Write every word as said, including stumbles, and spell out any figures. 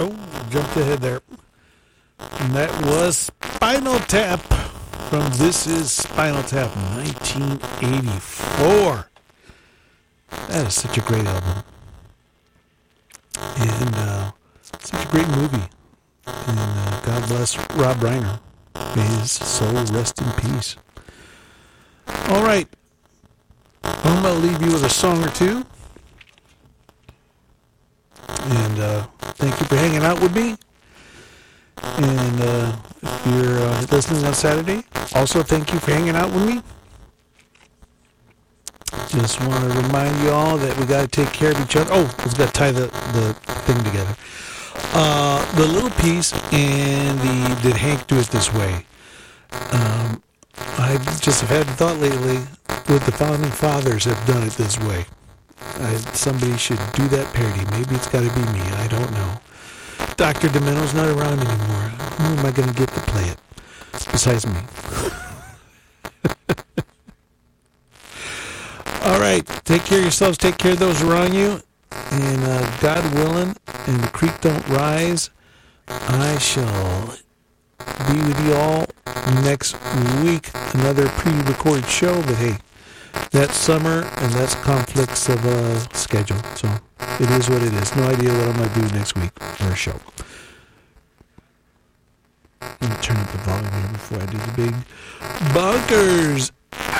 Oh, jumped ahead there. And that was Spinal Tap from This Is Spinal Tap, nineteen eighty-four. That is such a great album. And uh, such a great movie. And uh, God bless Rob Reiner. May his soul rest in peace. All right. I'm going to leave you with a song or two. And uh, thank you for hanging out with me. And uh, if you're uh, listening on Saturday, also thank you for hanging out with me. Just want to remind you all that we got to take care of each other. Oh, let's got to tie the, the thing together. Uh, the little piece and the Did Hank Do It This Way? Um, I just have had the thought lately that the Founding Fathers have done it this way. I, somebody should do that parody. Maybe it's got to be me. I don't know. Doctor Demento's not around anymore. Who am I going to get to play it besides me? All right. Take care of yourselves. Take care of those around you. And uh, God willing, and the creek don't rise, I shall be with you all next week. Another pre-recorded show, but hey, that's summer and that's conflicts of uh, schedule. So it is what it is. No idea what I'm going to do next week for a show. Let me turn up the volume here before I do the big bonkers